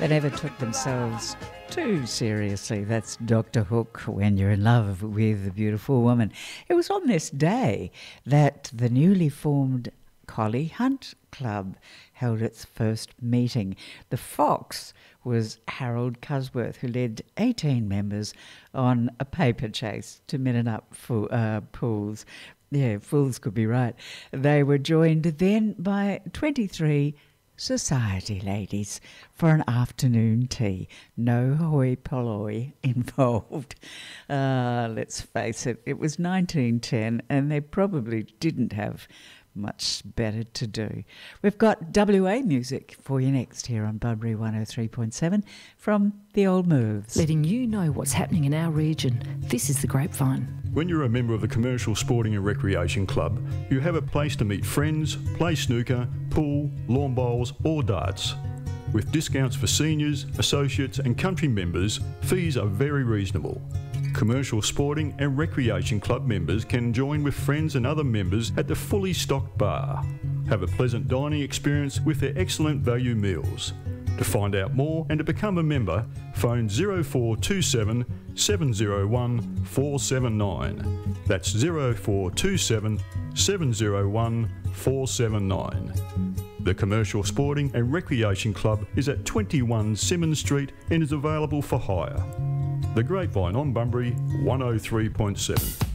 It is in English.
They never took themselves too seriously. That's Dr. Hook, When You're in Love with a Beautiful Woman. It was on this day that the newly formed Collie Hunt Club held its first meeting. The fox was Harold Cusworth, who led 18 members on a paper chase to minute up pools. Yeah, fools could be right. They were joined then by 23 society ladies for an afternoon tea. No hoi polloi involved. Let's face it, it was 1910 and they probably didn't have much better to do. We've got WA music for you next here on Bunbury 103.7 from the Old Moves. Letting you know what's happening in our region. This is The Grapevine. When you're a member of the Commercial Sporting and Recreation Club, you have a place to meet friends, play snooker, pool, lawn bowls or darts. With discounts for seniors, associates and country members, fees are very reasonable. Commercial Sporting and Recreation Club members can join with friends and other members at the fully stocked bar. Have a pleasant dining experience with their excellent value meals. To find out more and to become a member, phone 0427 701 479. That's 0427 701 479. The Commercial Sporting and Recreation Club is at 21 Symonds Street and is available for hire. The Grapevine on Bunbury 103.7.